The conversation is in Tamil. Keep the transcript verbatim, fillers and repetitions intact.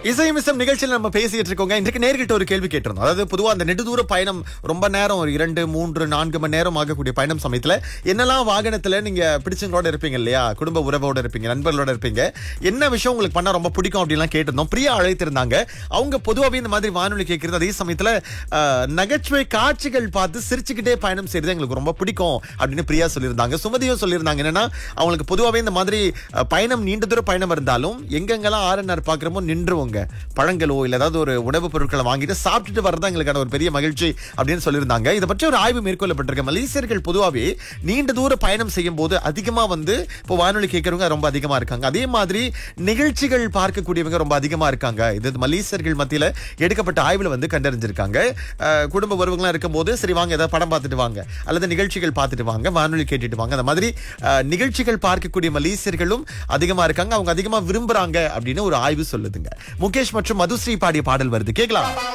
இசைமிசம் நிகழ்ச்சியில் நம்ம பேசிட்டு இருக்கோங்க. இன்றைக்கு நேர்கிட்ட ஒரு கேள்வி கேட்டிருந்தோம். அதாவது பொதுவா அந்த நெடுதூர பயணம் ரொம்ப நேரம் ஒரு இரண்டு மூன்று நான்கு மணி நேரம் ஆகக்கூடிய பயணம் சமயத்துல என்னெல்லாம் வாகனத்துல நீங்க பிடிச்சவங்களோட இருப்பீங்க இல்லையா, குடும்ப உறவோட இருப்பீங்க, நண்பர்களோட இருப்பீங்க, என்ன விஷயம் உங்களுக்கு பண்ணா ரொம்ப பிடிக்கும் அப்படின்லாம் கேட்டிருந்தோம். பிரியா அழைத்திருந்தாங்க. அவங்க பொதுவாகவே இந்த மாதிரி வானொலி கேட்கறது, அதே சமயத்துல அஹ், நகைச்சுவை காட்சிகள் பார்த்து சிரிச்சுக்கிட்டே பயணம் செய்யறது எங்களுக்கு ரொம்ப பிடிக்கும் அப்படின்னு பிரியா சொல்லியிருந்தாங்க. சுமதியும் சொல்லியிருந்தாங்க. என்னன்னா அவங்களுக்கு பொதுவாகவே இந்த மாதிரி அஹ், பயணம் நீண்ட தூர பயணம் இருந்தாலும் எங்கெங்கெல்லாம் ஆர்என்ஆர் பாக்குறோமோ நின்றுவோங்க, பழங்களோ இல்ல ஏதாவது ஒரு உணவுப் பொருட்களை வாங்கிட்டு சாப்பிட்டுட்டு வரதான் எங்களுக்கான ஒரு பெரிய மகிழ்ச்சி அப்படின்னு சொல்லியிருந்தாங்க. இதை பற்றி ஒரு ஆய்வு மேற்கொள்ளப்பட்டிருக்கு. மலேசியர்கள் பொதுவாகவே நீண்ட தூர பயணம் செய்யும் போது அதிகமா வந்து இப்போ வானொலி கேட்கறவங்க ரொம்ப அதிகமா இருக்காங்க. அதே மாதிரி நிகழ்ச்சிகள் பார்க்கக்கூடியவங்க ரொம்ப அதிகமா இருக்காங்க. இது மலேசியர்கள் மத்தியில எடுக்கப்பட்ட ஆய்வுல வந்து கண்டறிஞ்சிருக்காங்க. அஹ், குடும்ப உறவுகளா இருக்கும் போது சரி வாங்க ஏதாவது படம் பார்த்துட்டு வாங்க, அல்லது நிகழ்ச்சிகள் பார்த்துட்டு வாங்க, வானொலி கேட்டுட்டு வாங்க, அந்த மாதிரி அஹ், நிகழ்ச்சிகள் பார்க்கக்கூடிய மலேசியர்களும் அதிகமா இருக்காங்க. அவங்க அதிகமா விரும்புறாங்க அப்படின்னு ஒரு ஆய்வு சொல்லுதுங்க. முகேஷ் மற்றும் மதுஸ்ரீ பாடிய பாடல் வருது, கேட்கலாம்.